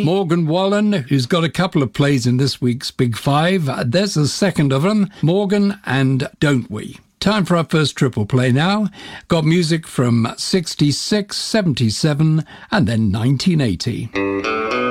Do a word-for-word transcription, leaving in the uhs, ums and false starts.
Morgan Wallen, who's got a couple of plays in this week's Big Five. Uh, There's a second of them, Morgan and Don't We. Time for our first triple play now. Got music from sixty-six, seventy-seven, and then nineteen eighty.